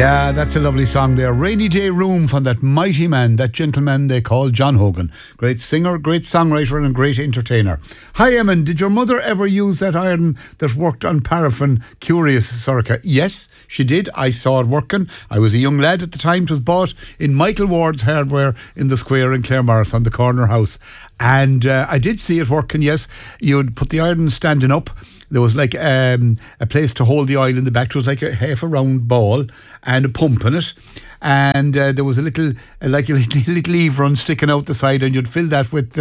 Yeah, that's a lovely song there. Rainy Day Room from that mighty man, that gentleman they call John Hogan. Great singer, great songwriter and a great entertainer. Hi Eamon, did your mother ever use that iron that worked on paraffin? Curious, Sorka. Yes, she did. I saw it working. I was a young lad at the time. It was bought in Michael Ward's Hardware in the square in Claremorris on the corner house. And I did see it working, yes. You'd put the iron standing up. There was like a place to hold the oil in the back. It was like a half a round ball and a pump in it. And there was a little lever sticking out the side, and you'd fill that with,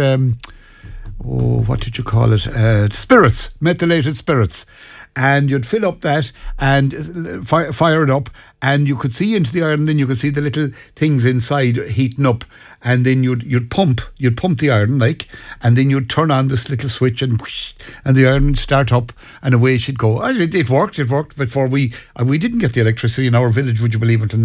what did you call it? Spirits, methylated spirits. And you'd fill up that and fire it up, and you could see into the iron, then you could see the little things inside heating up, and then you'd pump the iron, like, and then you'd turn on this little switch, and whoosh, and the iron would start up, and away she'd go. It worked before we didn't get the electricity in our village, would you believe, until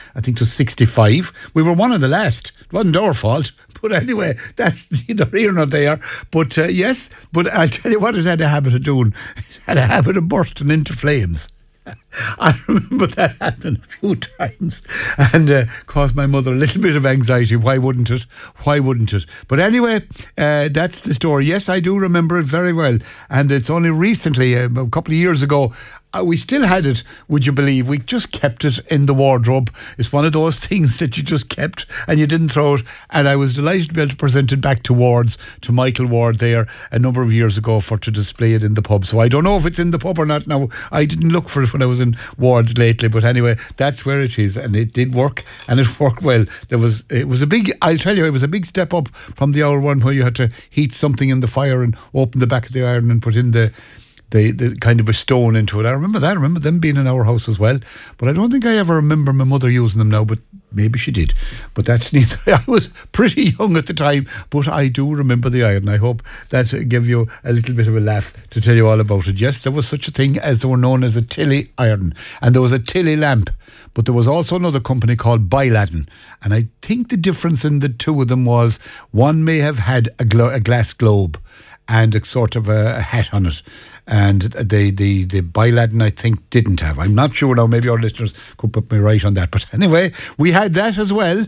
1965. We were one of the last. It wasn't our fault. But anyway, that's neither here nor there. But yes, but I'll tell you what it had a habit of doing. It had a habit of bursting into flames. I remember that happening a few times and caused my mother a little bit of anxiety. Why wouldn't it? But anyway, that's the story. Yes, I do remember it very well. And it's only recently, a couple of years ago, we still had it, would you believe? We just kept it in the wardrobe. It's one of those things that you just kept and you didn't throw it. And I was delighted to be able to present it back to Michael Ward there a number of years ago to display it in the pub. So I don't know if it's in the pub or not now. I didn't look for it when I was in Ward's lately. But anyway, that's where it is. And it did work, and it worked well. It was a big step up from the old one where you had to heat something in the fire and open the back of the iron and put in the kind of a stone into it. I remember that. I remember them being in our house as well. But I don't think I ever remember my mother using them now, but maybe she did. But that's neither. I was pretty young at the time, but I do remember the iron. I hope that gave you a little bit of a laugh to tell you all about it. Yes, there was such a thing as they were known as a Tilly iron, and there was a Tilly lamp. But there was also another company called Biladin, and I think the difference in the two of them was one may have had a glass globe and a sort of a hat on it, and the Biladin I think didn't have. I'm not sure now, maybe our listeners could put me right on that, but anyway, we had that as well,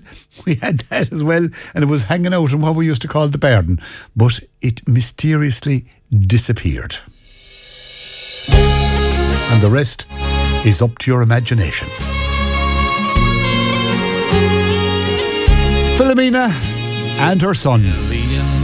and it was hanging out in what we used to call the garden, but it mysteriously disappeared. And the rest is up to your imagination. Philomena and her son.